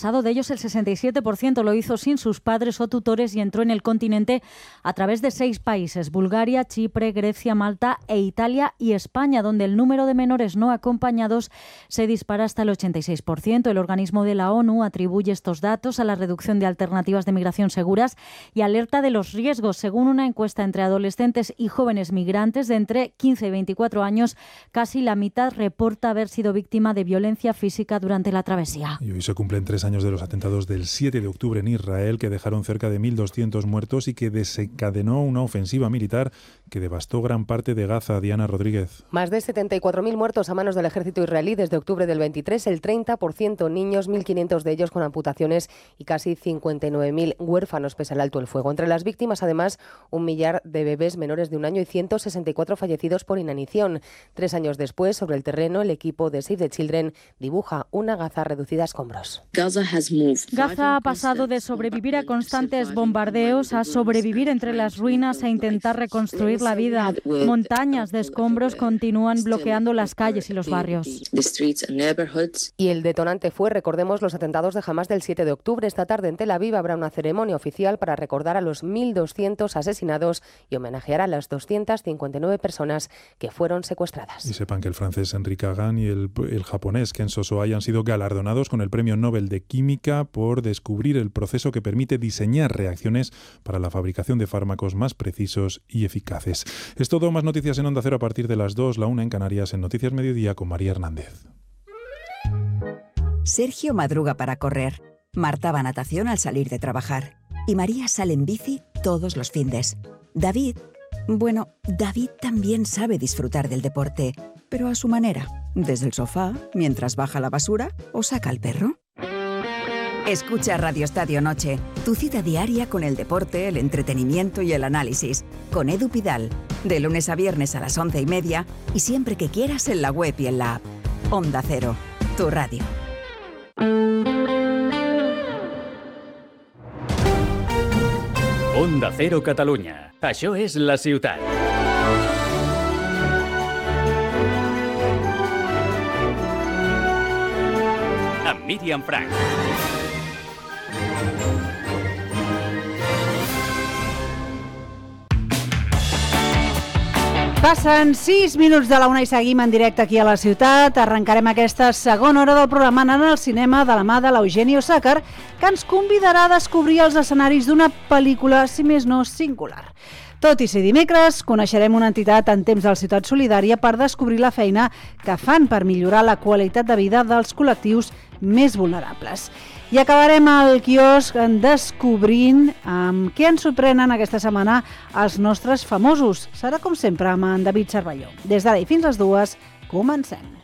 pasado. De ellos el 67% lo hizo sin sus padres o tutores y entró en el continente a través de 6 países: Bulgaria, Chipre, Grecia, Malta e Italia y España, donde el número de menores no acompañados se dispara hasta el 86%. El organismo de la ONU atribuye estos datos a la reducción de alternativas de migración seguras y alerta de los riesgos. Según una encuesta entre adolescentes y jóvenes migrantes de entre 15 y 24 años, casi la mitad reporta haber sido víctima de violencia física durante la travesía. Y hoy se cumplen 3 años de los atentados del 7 de octubre en Israel, que dejaron cerca de 1.200 muertos y que desencadenó una ofensiva militar que devastó gran parte de Gaza. Diana Rodríguez. Más de 74.000 muertos a manos del ejército israelí desde octubre del 23, el 30% niños, 1.500 de ellos con amputaciones y casi 59.000 huérfanos pese al alto el fuego. Entre las víctimas, además, 1 millar de bebés menores de 1 año y 164 fallecidos por inanición. 3 años después, sobre el terreno, el equipo de Save the Children dibuja una Gaza reducida a escombros. Gaza ha pasado de sobrevivir a constantes bombardeos a sobrevivir entre las ruinas e intentar reconstruir la vida. Montañas de escombros continúan bloqueando las calles y los barrios. Y el detonante fue, recordemos, los atentados de Hamás del 7 de octubre. Esta tarde en Tel Aviv habrá una ceremonia oficial para recordar a los 1.200 asesinados y homenajear a las 259 personas que fueron secuestradas. Y sepan que el francés Enrique Hagan y el japonés Kenzo Soai han sido galardonados con el Premio Nobel de Química por descubrir el proceso que permite diseñar reacciones para la fabricación de fármacos más precisos y eficaces. Es todo. Más noticias en Onda Cero a partir de las 2, la 1 en Canarias, en Noticias Mediodía con María Hernández. Sergio madruga para correr. Marta va a natación al salir de trabajar. Y María sale en bici todos los findes. David también sabe disfrutar del deporte, pero a su manera. Desde el sofá, mientras baja la basura o saca al perro. Escucha Radio Estadio Noche, tu cita diaria con el deporte, el entretenimiento y el análisis. Con Edu Pidal, de lunes a viernes a las 11:30 y siempre que quieras en la web y en la app. Onda Cero, tu radio. Onda Cero Catalunya. Això és la ciutat. Amb Míriam Frank. Passen 6 minuts de la 1 i seguim en directe aquí a la ciutat. Arrencarem aquesta segona hora del programa anant al cinema de la mà de l'Eugenio Sácar, que ens convidarà a descobrir els escenaris d'una pel·lícula, si més no, singular. Tot i ser dimecres, coneixerem una entitat en temps de la Ciutat Solidària per descobrir la feina que fan per millorar la qualitat de vida dels col·lectius més vulnerables. I acabarem el quiosc descobrint amb què ens sorprenen aquesta setmana els nostres famosos. Serà com sempre amb en David Cervelló. Des d'ara i fins les 2, comencem.